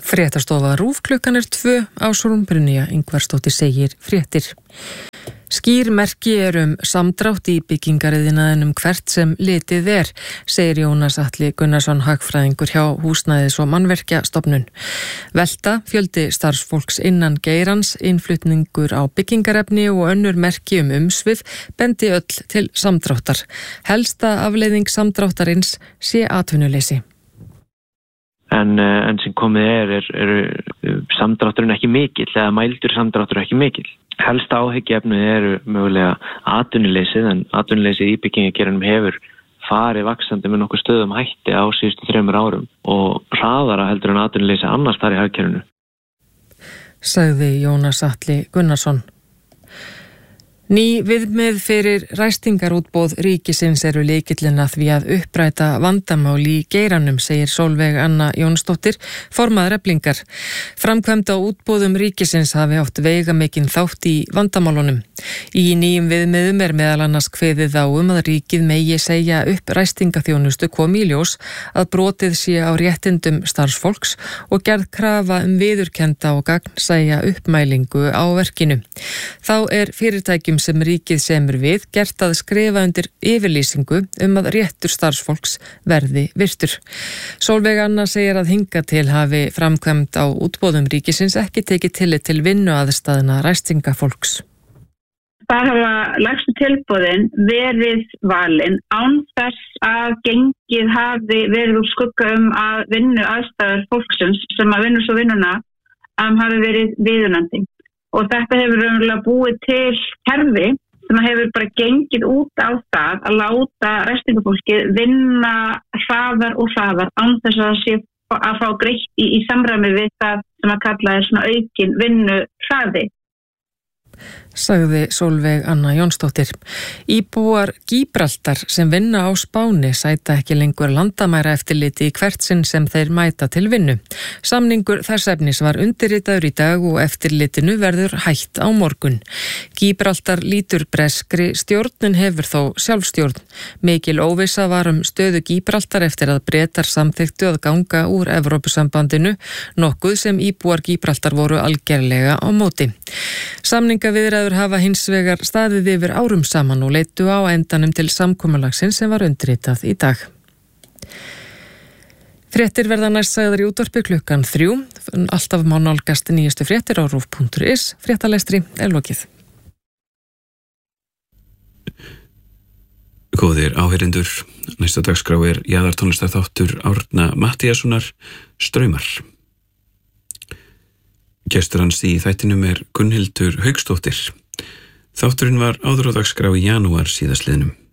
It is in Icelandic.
Fréttastofa RÚV klukkan 2 Ásrún Brynja Ingvarsdóttir segir fréttir. Skýr merki samdrátt í byggingariðnaðinum hvert sem litið segir Jónas Atli Gunnarsson hagfræðingur hjá Húsnæðis- og mannvirkjastofnun. Velta, fjöldi starfsfólks innan geirans, innflutningur á byggingarefni og önnur merki umsvif bendi öll til samdráttar. Helsta afleiðing samdráttarins sé atvinnuleysi. En sem komið samdrátturinn ekki mikill, eða mældur samdráttur ekki mikill. Helsta áhyggjuefnið mögulega atvinnuleysið, en atvinnuleysið í byggingageiranum hefur farið vaxandi með nokkuð stöðum hætti á síðustu 3 árum og hraðara heldur en atvinnuleysið annars þar í hagkerfinu. Sagði Jónas Atli Gunnarsson. Ný viðmið fyrir ræstingarútboð ríkisins lykillinn að því að uppræta vandamál í geiranum, segir Sólveig Anna Jónsdóttir, formaður Eflingar. Framkvæmd á útboðum ríkisins hafi átt veigamikinn þátt í vandamálunum. Í nýjum viðmiðum meðal annars kveðið á að ríkið megi segja upp ræstingaþjónustu komi í ljós að brotið sé á réttindum starfsfólks og gerð krafa viðurkennda og gagnsæja uppmælingu á verkinu. Þá fyrirtækjum sem ríkið semur við gert að skrifa undir yfirlýsingu að réttur starfsfólks verði virtur. Sólveig Anna segir að hingað til hafi framkvæmd á útboðum ríkisins ekki tekið tillit til vinnuaðstæðna ræstingafólks. Það hafa lægstu tilboðin verið valin án þess að gengið hafi verið úr skugga að vinnuaðstæður fólksins sem að vinnur svo vinnuna hafi verið viðunandi. Og þetta hefur raunverulega búið til kerfi sem hefur bara gengið út á það að láta ræstingafólki vinna hraðar og hraðar án þess að sé að fá greitt í samræmi við það sem að kalla svona aukin vinnu hraði. Sagði Sólveig Anna Jónsdóttir. Íbúar Gíbraltar sem vinna á Spáni sæta ekki lengur landamæraeftirliti í hvert sinn sem þeir mæta til vinnu. Samningur þess efnis var undirritaður í dag og eftirlitinu verður hætt á morgun. Gíbraltar lítur breskri stjórn en hefur þó sjálfstjórn. Mikil óvissa var stöðu Gíbraltar eftir að Bretar samþykktu að ganga úr Evrópusambandinu, nokkuð sem íbúar Gíbraltar voru algerlega á móti. Samningaviðræður hafa hins vegar staðið yfir árum saman og leiddu á endanum til samkomulagsins sem var undirritað í dag. Fréttir verða næst sagðar í útvarpi klukkan 3. Alltaf má nálgast nýjustu fréttir á rúv.is. Fréttalestri lokið. Góðir áheyrendur, næsta dagskrá jaðartónlistarþáttur Árna Matthíassonar, Straumar. Gestur hans í þættinum Gunnhildur Hauksdóttir. Þátturinn var áður á dagskrá í janúar síðastliðnum.